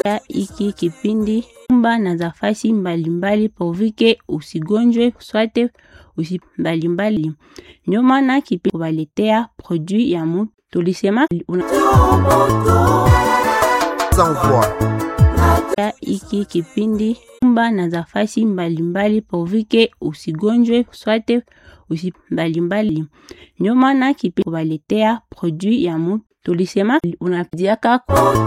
Iki kipindi mba na zafasi mbalimbali povike usigonjwe swate mbalimbali. Ndio maana kipindi kubaletea produit ya mu tulisema iki kipindi mba na zafasi mbalimbali povike usigonjwe swate mbalimbali. Ndio maana kipindi kubaletea produit ya mu tulisema unapediaka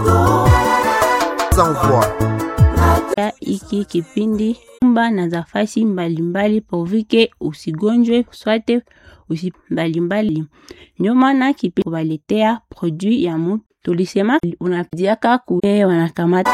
iki kipindi mba na zafasi mbalimbali povike usigonjwe swate mbalimbali. Ndio maana kipindi kubaletea produit ya mu tulisema unapediaka wanakamata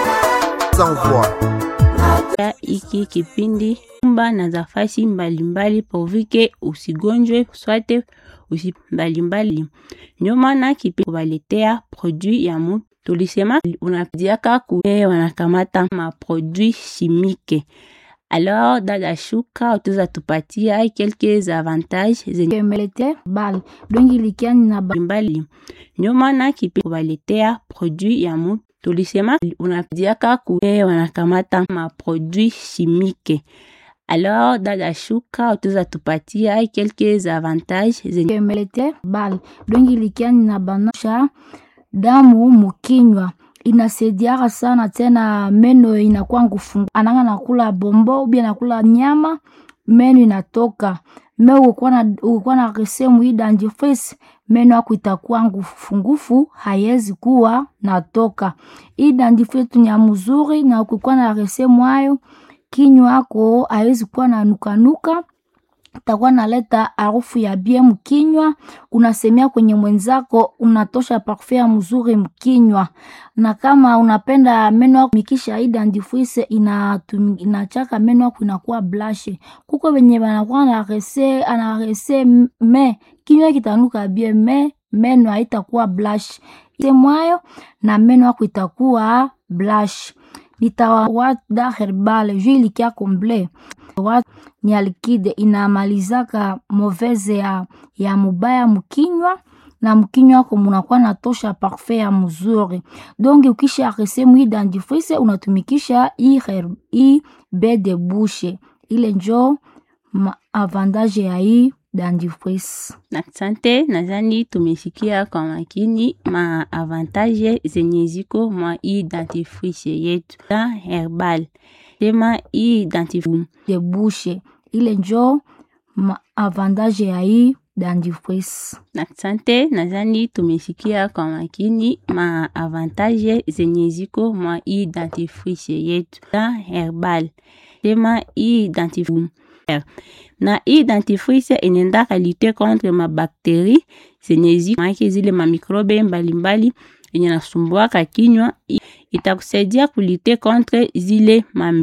iki kipindi mba na zafasi mbalimbali povike usigonjwe swate mbalimbali. Ndio maana kipindi kubaletea produit ya mu tulisema unapediaka wanakamata ma produit chimique. Alors dans la shuka utaweza tupatia quelques avantages zemelete bal dongi likiani na mbali. Ndio maana kipindi kubaletea produit ya mu tulisema unapediaka wanakamata ma produit chimique. Alors dans la shuka utaweza tupatia quelques avantages zemelete bal dongi likiani na banosha damu mukinywa. Inasaidia sana tena meno inakuwa ngufu. Ananga nakula bombo ubia nakula nyama meno inatoka. Meno ukikuwa na resemu hii dentifrice meno yako itakuwa ngufu haiwezi kuwa natoka. Hii dentifrice ni mzuri na ukikuwa na resemu hayo kinywa yako haiwezi kuwa na nuka. Itakuwa naleta harufu ya bien mkinywa, unasemea kwenye mwenzako, unatosha parfum ya mzuri mkinywa. Na kama unapenda meno yako mikisha hii dentifrice inachaka meno yako inakuwa blush. Kuko wenye wanakuwa na rese me kinywa kitanuka bien meno haitakuwa blush. Semwayo na meno yako itakuwa blush. Nitawada herbal jili kia komble. Ni alikide inamalizaka moveze ya mubaya mkinywa na mkinywa wako munakuwa natosha parfum ya mzuri. Donc ukisha resemu hii dentifrice unatumikisha hii bain de bouche. Ile njo avantage ya hii dentifrice. Asante, nadhani tumesikia kwa makini ma avantage zenye ziko mwa hii dentifrice yetu ya herbal. Tema hii dentifrice de bouche. Ile njo avantage ya hii dentifrice. Asante, nadhani tumesikia kwa makini ma avantage zenye ziko mwa hii dentifrice yetu ya herbal. Tema hii dentifrice na hii dentifrice inaenda lutter contre ma bactéries zenye ziko zile ma microbe mbalimbali yenye nasumbua kinywa. Itakusaidia kulite contre zile ma